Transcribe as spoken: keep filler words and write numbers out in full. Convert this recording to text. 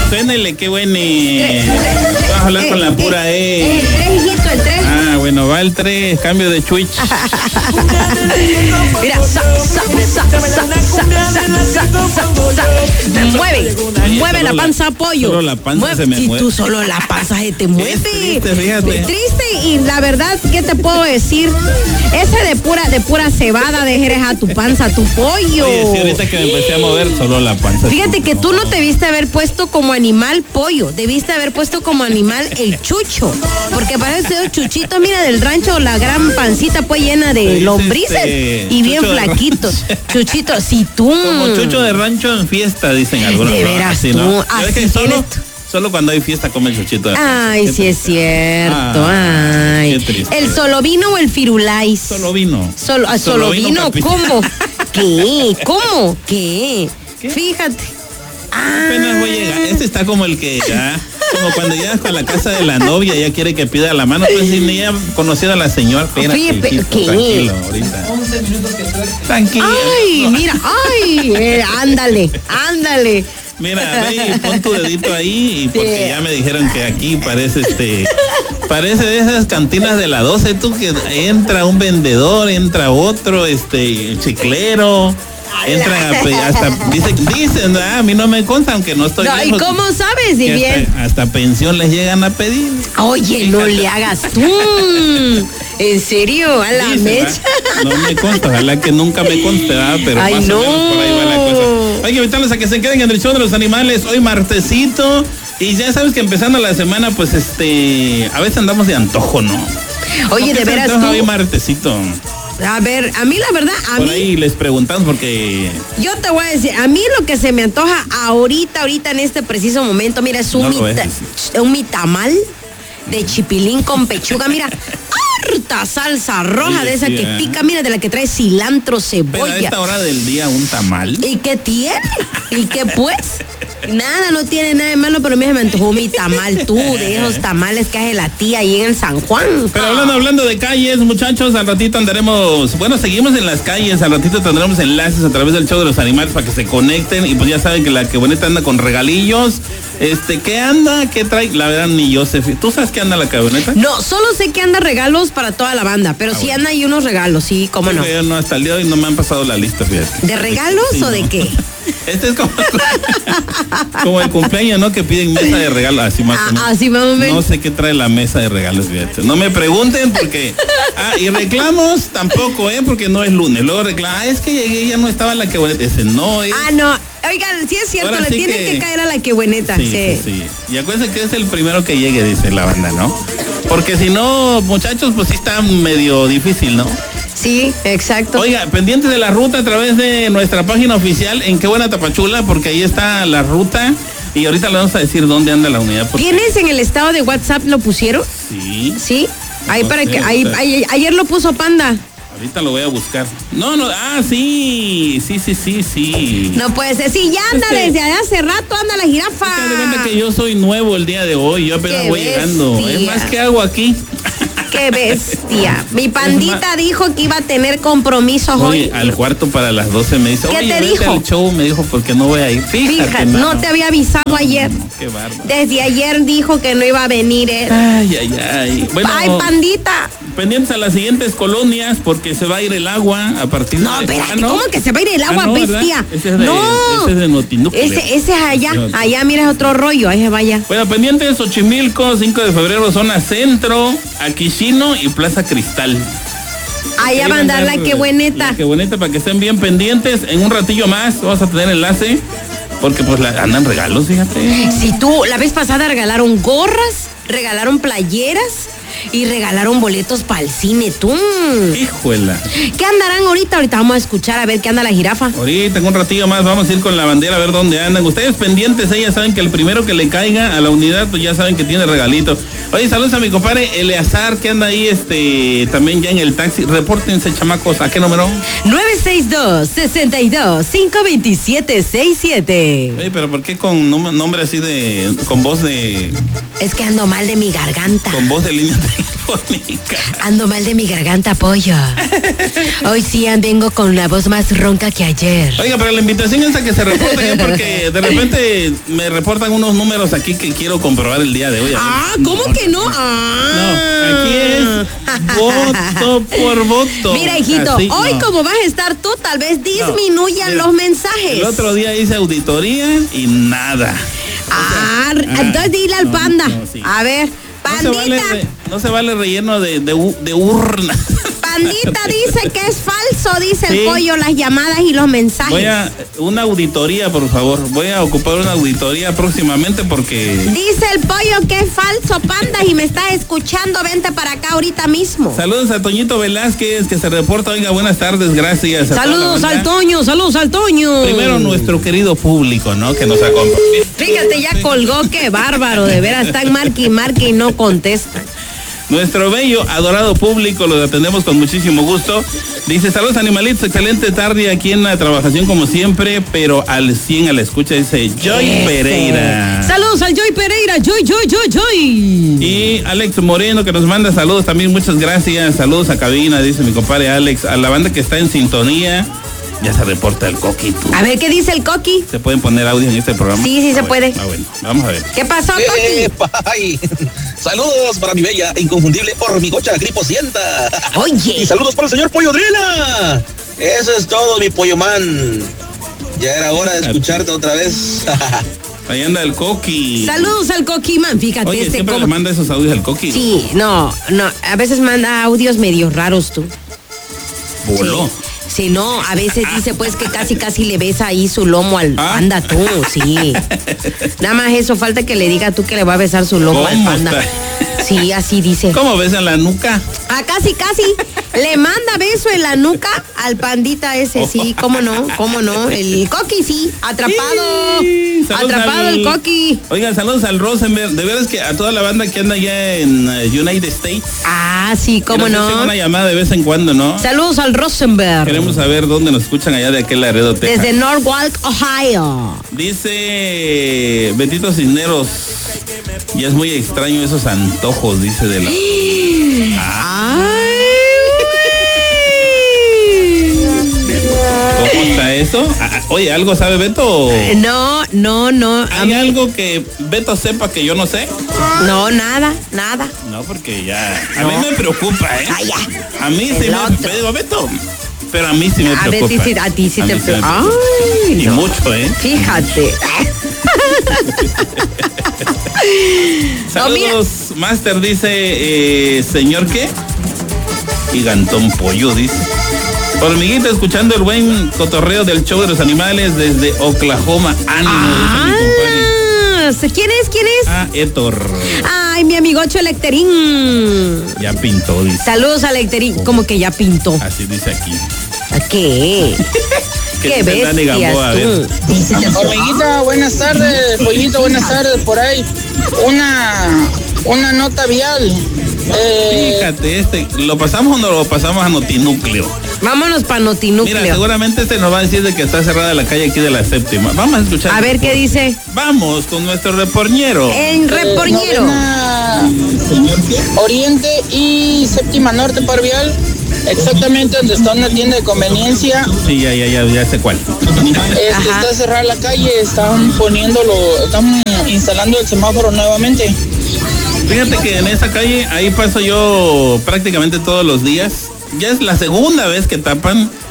suénele, qué bueno. Vamos a hablar eh, con la pura eh, E. El tres, hijito, el tres. Ah, bueno, va el tres, cambio de switch. Mira, sa, sa, sa, sa, sa, sa, sa, sa, sa. Mueve, mueve la panza a pollo. Solo la panza mueve. se me Si mueve. tú solo la panza se te mueve. Es triste, fíjate. Triste, y la verdad, ¿qué te puedo decir? Ese de pura, de pura cebada de Jerez a tu panza, a tu pollo. Oye, sí, ahorita que me empecé a mover, solo la panza. Fíjate que tú no te debiste haber puesto como animal pollo, debiste haber puesto como animal el chucho, porque parece un chuchito, mira, del rancho, la gran pancita pues llena de Sí, lombrices este, y bien chucho de flaquitos. Chuchito, si tú. Como chucho de rancho en fiesta, dicen algunos. De ¿no? veras Así, tú, ¿no? así Es que solo, tienes- solo cuando hay fiesta come el chuchito de rancho. Ay, Qué sí es triste. cierto. Ah, Ay. qué triste. ¿El solo vino o el firulais? Solo vino. Solo, ah, Solo solo vino, vino, papi. ¿cómo? ¿Qué? ¿Cómo? ¿Qué? ¿Qué? Fíjate. Ah. Apenas voy a llegar. Este está como el que ya, como cuando llegas a la casa de la novia, ya quiere que pida la mano, pues si ni ya conocido a la señora, espérate, Oye, pe- hijito, ¿qué? tranquilo, ahorita. once minutos que estoy. Tranquilo. Ay, mira, ay, eh, ándale, ándale. Mira, ve y pon tu dedito ahí, y porque Sí. ya me dijeron que aquí parece este, parece de esas cantinas de la doce, tú que entra un vendedor, entra otro, este, chiclero, entran a pe- hasta, dicen, dicen, ah, a mí no me consta, aunque no estoy No, ¿y lejos, cómo sabes? Y que bien. hasta, hasta pensión les llegan a pedir. Oye, no le hagas tú. ¿En serio? ¿A la Dicen, mecha? ¿verdad? No me consta, ojalá que nunca me conste, ¿verdad? Pero Ay, más no. o menos por ahí va la cosa. Hay que invitarlos a que se queden en el show de los animales hoy martesito. Y ya sabes que empezando la semana, pues este, a veces andamos de antojo, ¿no? Oye, ¿Por qué de se veras antoja tú. hoy martesito? A ver, a mí la verdad, a Por mí, ahí les preguntamos porque yo te voy a decir, a mí lo que se me antoja ahorita, ahorita en este preciso momento, mira, es un, No lo mita- ves. un mitamal de chipilín con pechuga, mira, harta salsa roja Oye, de esa sí, que ¿eh? pica, mira, de la que trae cilantro, pero a cebolla. esta hora del día un tamal. ¿Y qué tiene? ¿Y qué pues? Nada, no tiene nada de malo, pero a mí se me antojó mi tamal, tú, de esos tamales que hace la tía ahí en el San Juan. Pero hablando, hablando de calles, muchachos, al ratito andaremos, bueno, seguimos en las calles, al ratito tendremos enlaces a través del show de los animales para que se conecten, y pues ya saben que la que bonita anda con regalillos. Este, ¿qué anda? ¿Qué trae? La verdad, ni yo sé. ¿Tú sabes qué anda la caboneta? No, solo sé que anda regalos para toda la banda, pero Ah, sí bueno. anda ahí unos regalos, sí, cómo no. Yo no, hasta el día de hoy no me han pasado la lista, fíjate. ¿De regalos Sí, o de no. qué? Este es como, como el cumpleaños, ¿no? Que piden mesa de regalos, así más o Ah, menos. así más o menos. No sé qué trae la mesa de regalos, fíjate. No me pregunten porque... Ah, y reclamos tampoco, ¿eh? Porque no es lunes. Luego reclama, ah, es que llegué y ya no estaba la que bonita. Ese no es... Ah, no. Oigan, sí es cierto, Ahora le sí tienen que... que- caer a la que bueneta. Sí, sí, sí. Y acuérdense que es el primero que llegue, dice la banda, ¿no? Porque si no, muchachos, pues sí está medio difícil, ¿no? Sí, exacto. Oiga, pendientes de la ruta a través de nuestra página oficial en Qué Buena Tapachula, porque ahí está la ruta y ahorita le vamos a decir dónde anda la unidad. porque- ¿Tienes en el estado de WhatsApp lo pusieron? Sí, Sí. Ahí No para sé, que ahí, ahorita- ahí- ayer lo puso Panda. ahorita lo voy a buscar. No, no, ah, sí, sí, sí, sí, sí. No puede ser. Sí, ya anda Este- desde hace rato, anda la jirafa. Es que haz de cuenta que yo soy nuevo el día de hoy, yo apenas Qué voy llegando. Es bestia. más, ¿qué hago aquí? Qué bestia. Mi pandita más- dijo que iba a tener compromisos hoy. Oye, al cuarto para las doce me dice, ¿Qué oye, te vete dijo? al show, me dijo, porque no voy a ir. Fíjate, Fíjate, mano. no te había avisado ayer. Qué bárbaro. Desde ayer dijo que no iba a venir él. Ay, ay, ay. Bueno, Ay, pandita. pendientes a las siguientes colonias porque se va a ir el agua a partir No, de... espérate, Ah, ¿no? ¿cómo que se va a ir el Ah, agua, no, ¿verdad? bestia? Ese es de, no. ese es de Notinúcleo. Ese, ese es allá. No, Allá, mira, es otro rollo. Ahí se vaya. Bueno, pendientes Xochimilco, cinco de febrero, zona centro, Aquishino y Plaza Cristal. Allá va a andar la que bueneta. La que bueneta, para que estén bien pendientes. En un ratillo más vamos a tener enlace, porque pues la, andan regalos, fíjate. Si tú, la vez pasada regalaron gorras, regalaron playeras y regalaron boletos para el cine, tú. Hijuela. ¿Qué andarán ahorita? Ahorita vamos a escuchar a ver qué anda la jirafa. Ahorita en un ratillo más vamos a ir con la bandera a ver dónde andan. Ustedes pendientes, ellas saben que el primero que le caiga a la unidad, pues ya saben que tiene regalito. Oye, saludos a mi compadre Eleazar, que anda ahí este también ya en el taxi. Repórtense, chamacos. ¿A qué número? nueve seis dos, seis dos, cinco dos siete seis siete. Oye, pero ¿por qué con nom- nombre así de, con voz de, Es que ando mal de mi garganta. con voz de línea? telefónica. Ando mal de mi garganta, pollo. Hoy sí vengo con la voz más ronca que ayer. Oiga, pero la invitación es a que se reporten, porque de repente me reportan unos números aquí que quiero comprobar el día de hoy. Ah, ¿cómo no, que no? Ah. No, aquí es voto por voto. Mira, hijito, Así, hoy no. como vas a estar tú, tal vez disminuyan no, los mensajes. El otro día hice auditoría y nada. Ah, o sea, ah entonces dile al panda. No, no, sí. A ver, pandita. No se vale, re, no se vale relleno de, de, de urna. Pandita dice que es falso, dice sí. el pollo, las llamadas y los mensajes. Voy a, una auditoría, por favor. Voy a ocupar una auditoría próximamente porque... Dice el pollo que es falso, panda, y me estás escuchando, vente para acá ahorita mismo. Saludos a Toñito Velázquez, que se reporta. Oiga, buenas tardes, gracias. Saludos al Toño, saludos al Toño. Primero nuestro querido público, ¿no? Que nos acompaña. Fíjate, ya colgó, qué bárbaro, de veras, están marque y marque y no contestan. Nuestro bello, adorado público, lo atendemos con muchísimo gusto. Dice, saludos animalitos, excelente tarde aquí en la trabajación como siempre, pero al cien a la escucha, dice Joy Ese. Pereira. Saludos al Joy Pereira, Joy, Joy, Joy, Joy. Y Alex Moreno, que nos manda saludos también, muchas gracias. Saludos a cabina, dice mi compadre Alex, a la banda que está en sintonía. Ya se reporta el Coqui. Tú. A ver, ¿qué dice el Coqui? ¿Se pueden poner audio en este programa? Sí, sí ah, se bueno, puede. Ah, bueno, vamos a ver. ¿Qué pasó, Coqui? Ay, saludos para mi bella e inconfundible hormigocha gripocienta. Oye. Y saludos para el señor Pollo Drila. Eso es todo, mi pollo man. Ya era hora de escucharte otra vez. Ahí anda el Coqui. Saludos al Coqui, man. Fíjate. Oye, este siempre como... le manda esos audios al Coqui. Sí, no, no. A veces manda audios medio raros tú. Voló. Sí. Sí, no, a veces dice pues que casi casi le besa ahí su lomo al ¿Ah? panda tú, sí. Nada más eso, falta que le diga tú que le va a besar su lomo al panda. Está? Sí, así dice. ¿Cómo besa en la nuca? Ah, casi, casi. Le manda beso en la nuca al pandita ese, sí, cómo no, cómo no. El Coqui, sí, atrapado. Sí, atrapado al... el Coqui. Oigan, saludos al Rosenberg. De veras que a toda la banda que anda allá en uh, United States. Ah, sí, cómo no. Tengo una llamada de vez en cuando, ¿no? Saludos al Rosenberg. Queremos saber dónde nos escuchan allá de aquel Laredo, Texas. Desde Norwalk, Ohio. Dice Betito Cisneros. Ya es muy extraño esos antojos, dice de la... ah. Ay, ¿Cómo está eso? Ah, oye, ¿algo sabe Beto? No, no, no. ¿Hay algo que Beto sepa que yo no sé? No, nada, nada. No, porque ya... A no. mí me preocupa, ¿eh? Ay, ya. A mí sí me... me digo, Beto... Pero a mí sí me a preocupa. Ver, a ti sí a te preocupa. Ay, y no. mucho, ¿eh? Fíjate. Saludos, oh, Master dice, eh, ¿señor qué? Gigantón Pollo, dice. Hormiguita, escuchando el buen cotorreo del show de los animales desde Oklahoma. Ánimo, ah, dice mi compadre. ¿Quién es? ¿Quién es? Ah, Héctor. Ay, mi amigocho Lecterín. Ya pintó, dice. Saludos a Lecterín. Oh. Como que ya pintó. Así dice aquí. ¿A qué? ¿Qué bestias tú? Hormiguita, buenas tardes. Pollito, buenas tardes. Por ahí, una, una nota vial. Eh... Fíjate, este, ¿lo pasamos o no lo pasamos a Notinúcleo? Vámonos para Notinúcleo. Mira, seguramente este nos va a decir de que está cerrada la calle aquí de la séptima. Vamos a escuchar. A ver qué dice. Vamos con nuestro reporñero. El reporñero. Eh, Oriente y séptima norte parvial. Exactamente donde está una tienda de conveniencia. Sí, ya, ya, ya, ya sé cuál. Este, está cerrada la calle, están poniéndolo, están instalando el semáforo nuevamente. Fíjate que en esa calle, ahí paso yo prácticamente todos los días. Ya es la segunda vez que tapan